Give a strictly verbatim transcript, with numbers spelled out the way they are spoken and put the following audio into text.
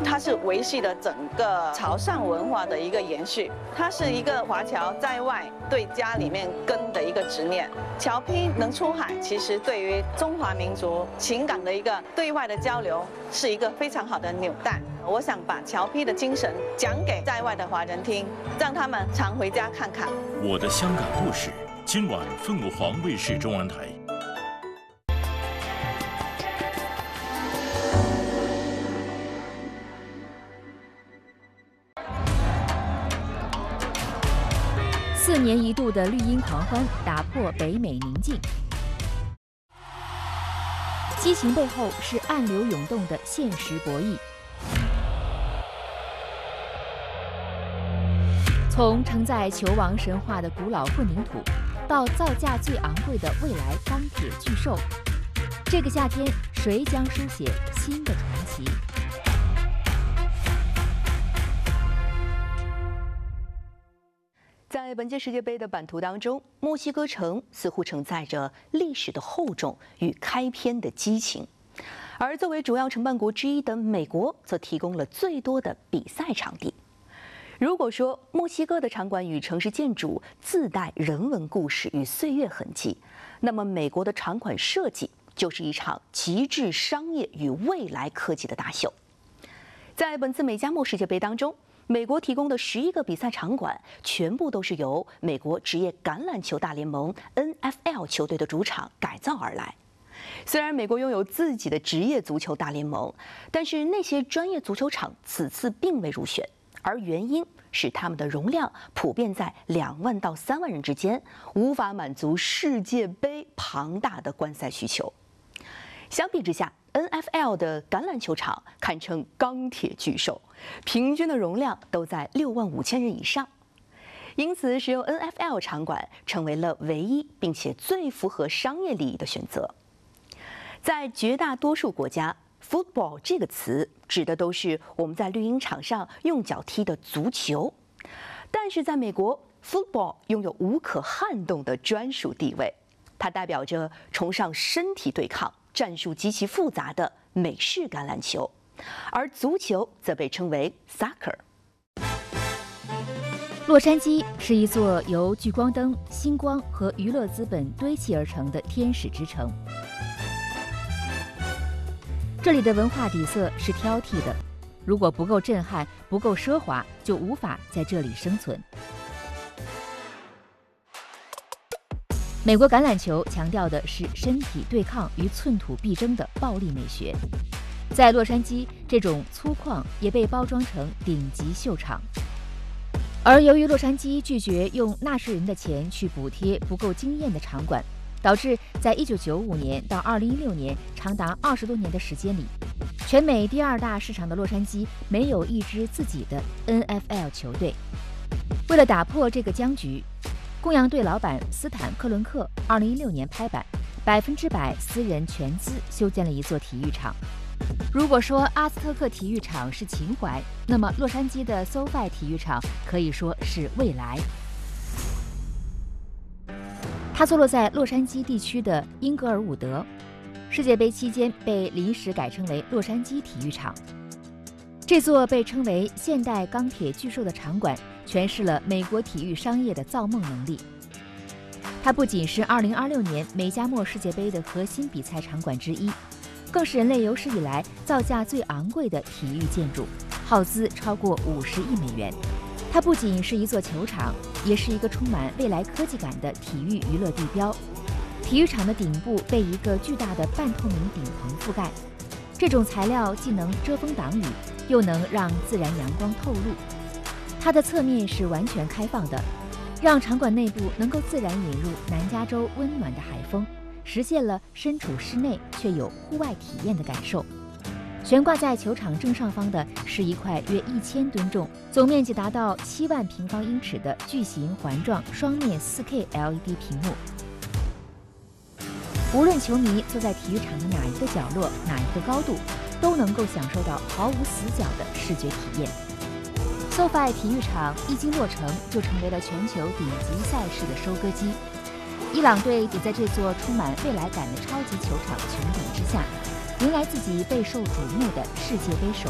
它是维系了整个潮汕文化的一个延续。它是一个华侨在外对家里面根的一个执念。侨批能出海，其实对于中华民族情感的一个对外的交流，是一个非常好的纽带。我想把侨批的精神讲给在外的华人听，让他们常回家看看。 我的香港故事，今晚凤凰卫视中文台。 四年一度的绿茵狂欢打破北美宁静，激情背后是暗流涌动的现实博弈。从承载球王神话的古老混凝土，到造价最昂贵的未来钢铁巨兽，这个夏天谁将书写新的传奇？ 在本届世界杯的版图当中，墨西哥城似乎承载着历史的厚重与开篇的激情，而作为主要承办国之一的美国，则提供了最多的比赛场地。如果说墨西哥的场馆与城市建筑自带人文故事与岁月痕迹，那么美国的场馆设计就是一场极致商业与未来科技的大秀。在本次美加墨世界杯当中，美国提供的十一个比赛场馆，全部都是由美国职业橄榄球大联盟 N F L 球队的主场改造而来。虽然美国拥有自己的职业足球大联盟，但是那些专业足球场此次并未入选，而原因是他们的容量普遍在两万到三万人之间，无法满足世界杯庞大的观赛需求。相比之下， N F L 的橄榄球场堪称钢铁巨兽，平均的容量都在六万五千人以上，因此使用 N F L 场馆成为了唯一并且最符合商业利益的选择。在绝大多数国家， football 这个词指的都是我们在绿茵场上用脚踢的足球，但是在美国 ，football 拥有无可撼动的专属地位，它代表着崇尚身体对抗、战术极其复杂的美式橄榄球，而足球则被称为 soccer。 洛杉矶是一座由聚光灯、星光和娱乐资本堆砌而成的天使之城。这里的文化底色是挑剔的，如果不够震撼、不够奢华，就无法在这里生存。美国橄榄球强调的是身体对抗与寸土必争的暴力美学，在洛杉矶，这种粗犷也被包装成顶级秀场。而由于洛杉矶拒绝用纳税人的钱去补贴不够惊艳的场馆，导致在一九九五年到二零一六年长达二十多年的时间里，全美第二大市场的洛杉矶没有一支自己的 N F L 球队。为了打破这个僵局，公羊队老板斯坦克伦克二零一六年拍板，百分之百私人全资修建了一座体育场。如果说阿斯特克体育场是情怀，那么洛杉矶的 SoFi 体育场可以说是未来。它坐落在洛杉矶地区的英格尔伍德，世界杯期间被临时改称为洛杉矶体育场。这座被称为现代钢铁巨兽的场馆，诠释了美国体育商业的造梦能力。它不仅是二零二六年美加墨世界杯的核心比赛场馆之一，更是人类有史以来造价最昂贵的体育建筑，耗资超过五十亿美元。它不仅是一座球场，也是一个充满未来科技感的体育娱乐地标。体育场的顶部被一个巨大的半透明顶棚覆盖，这种材料既能遮风挡雨，又能让自然阳光透入。它的侧面是完全开放的，让场馆内部能够自然引入南加州温暖的海风，实现了身处室内却有户外体验的感受。悬挂在球场正上方的是一块约一千吨重、总面积达到七万平方英尺的巨型环状双面 四K L E D 屏幕。无论球迷坐在体育场的哪一个角落、哪一个高度，都能够享受到毫无死角的视觉体验。SoFi 体育场一经落成，就成为了全球顶级赛事的收割机。伊朗队也在这座充满未来感的超级球场穹顶之下，迎来自己备受瞩目的世界杯首